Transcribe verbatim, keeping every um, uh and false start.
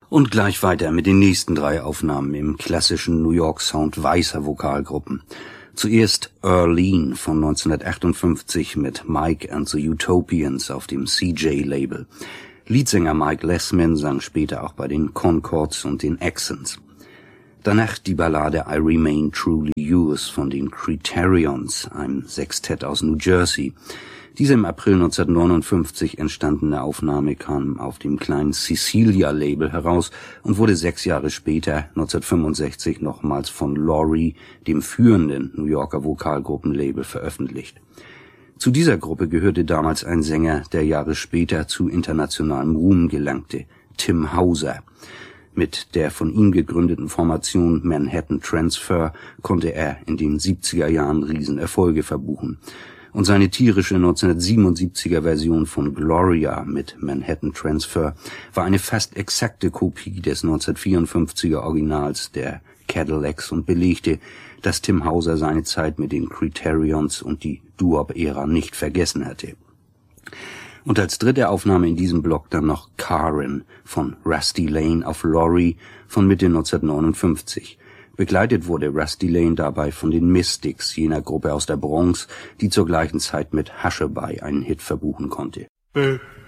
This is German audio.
Und gleich weiter mit den nächsten drei Aufnahmen im klassischen New York Sound weißer Vokalgruppen. Zuerst Earlene von neunzehnhundertachtundfünfzig mit Mike and the Utopians auf dem C J-Label. Leadsänger Mike Lessman sang später auch bei den Concords und den Accents. Danach die Ballade I Remain Truly Yours von den Criterions, einem Sextett aus New Jersey. Diese im April neunzehnhundertneunundfünfzig entstandene Aufnahme kam auf dem kleinen Cecilia-Label heraus und wurde sechs Jahre später, neunzehnhundertfünfundsechzig, nochmals von Laurie, dem führenden New Yorker Vokalgruppenlabel, veröffentlicht. Zu dieser Gruppe gehörte damals ein Sänger, der Jahre später zu internationalem Ruhm gelangte, Tim Hauser. Mit der von ihm gegründeten Formation Manhattan Transfer konnte er in den siebziger Jahren Riesenerfolge verbuchen. Und seine tierische neunzehnhundertsiebenundsiebziger Version von Gloria mit Manhattan Transfer war eine fast exakte Kopie des neunzehnhundertvierundfünfziger Originals der Cadillacs und belegte, dass Tim Hauser seine Zeit mit den Criterions und die Doo-Wop-Ära nicht vergessen hatte. Und als dritte Aufnahme in diesem Block dann noch Karen von Rusty Lane auf Laurie von Mitte neunzehnhundertneunundfünfzig. Begleitet wurde Rusty Lane dabei von den Mystics, jener Gruppe aus der Bronx, die zur gleichen Zeit mit Hushabye einen Hit verbuchen konnte.